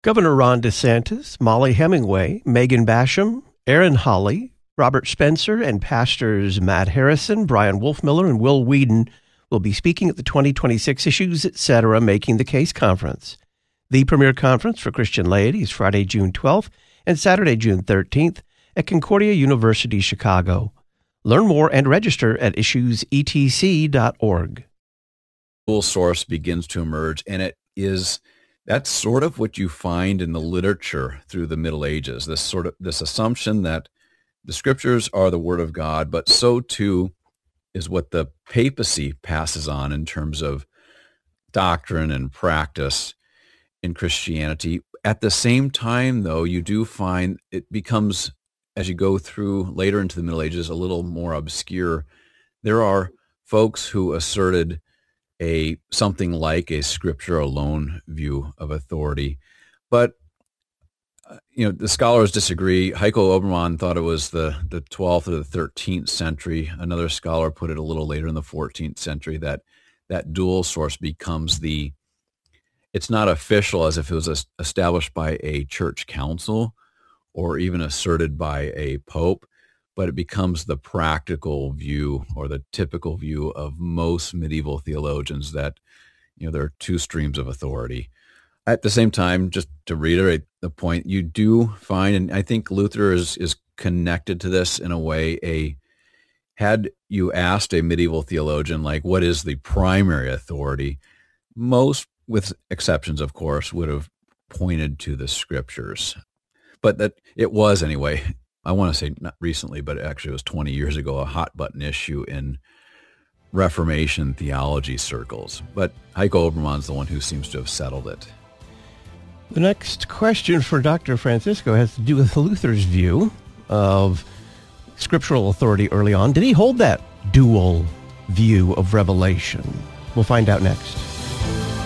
Governor Ron DeSantis, Molly Hemingway, Megan Basham, Aaron Hawley, Robert Spencer, and pastors Matt Harrison, Brian Wolfmiller, and Will Whedon will be speaking at the 2026 Issues Etc. Making the Case Conference. The premier conference for Christian laity is Friday, June 12th and Saturday, June 13th at Concordia University, Chicago. Learn more and register at issuesetc.org. Dual source begins to emerge, and that's sort of what you find in the literature through the Middle Ages. This assumption that the scriptures are the word of God, but so too is what the papacy passes on in terms of doctrine and practice in Christianity. At the same time, though, you do find it becomes, as you go through later into the Middle Ages, a little more obscure. There are folks who asserted something like a scripture alone view of authority, but the scholars disagree. Heiko Obermann thought it was the 12th or the 13th century. Another scholar put it a little later in the 14th century that dual source becomes it's not official as if it was established by a church council or even asserted by a pope, but it becomes the practical view or the typical view of most medieval theologians that, there are two streams of authority. At the same time, just to reiterate the point, you do find, and I think Luther is connected to this in a way, had you asked a medieval theologian, like, what is the primary authority? Most, with exceptions, of course, would have pointed to the scriptures. But that it was, anyway, I want to say not recently, but actually it was 20 years ago, a hot button issue in Reformation theology circles. But Heiko Obermann's the one who seems to have settled it. The next question for Dr. Francisco has to do with Luther's view of scriptural authority early on. Did he hold that dual view of revelation? We'll find out next.